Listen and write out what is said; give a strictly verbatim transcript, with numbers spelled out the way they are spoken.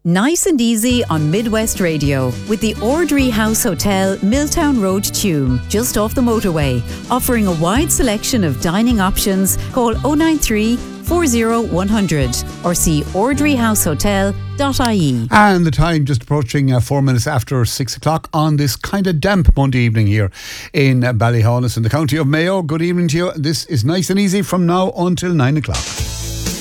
Nice and easy on Midwest Radio with the Ordry House Hotel, Milltown Road, Tuam, just off the motorway, offering a wide selection of dining options. Call oh nine three, four oh one hundred or see ordry house hotel dot I E. And the time just approaching uh, four minutes after six o'clock on this kind of damp Monday evening here in uh, Ballyhaunis in the county of Mayo. Good evening to you. This is Nice and Easy from now until nine o'clock.